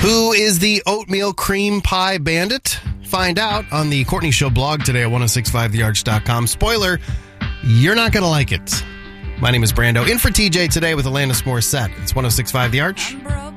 Who is the oatmeal cream pie bandit? Find out on the Courtney Show blog today at 1065thearch.com. Spoiler, you're not going to like it. My name is Brando. In for TJ today with Alanis Morissette. It's 1065 The Arch.